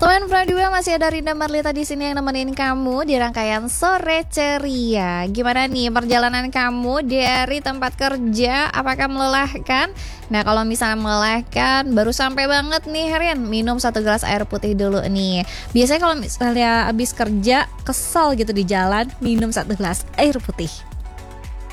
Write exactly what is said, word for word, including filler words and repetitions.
One from dua, masih ada Rinda Marlita di sini yang nemenin kamu di rangkaian Sore Ceria. Gimana nih perjalanan kamu dari tempat kerja? Apakah melelahkan? Nah, kalau misalnya melelahkan, baru sampai banget nih Herian, minum satu gelas air putih dulu nih. Biasanya kalau misalnya abis kerja kesel gitu di jalan, minum satu gelas air putih.